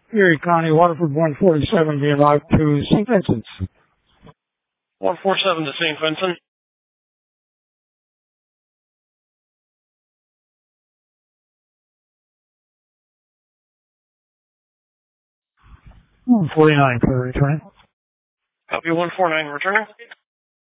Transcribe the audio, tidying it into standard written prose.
Erie County, Waterford 147 being routed to St. Vincent's. 147 to St. Vincent. $149 for returning. Copy 149 returning.